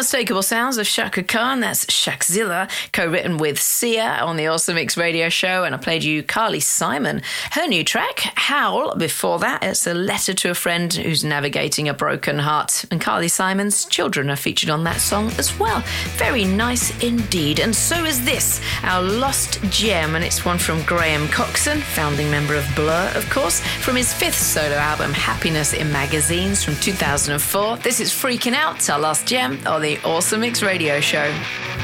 Unmistakable sounds of Chaka Khan, that's Shakzilla, co-written with Sia on the Awesome Mix Radio Show. And I played you Carly Simon, her new track, Howl. Before that, it's a letter to a friend who's navigating a broken heart. And Carly Simon's children are featured on that song as well. Very nice indeed. And so is this, our lost gem. And it's one from Graham Coxon, founding member of Blur, of course, from his 5th solo album, Happiness in Magazines from 2004. This is Freaking Out, our last gem on the Awesome Mix Radio Show.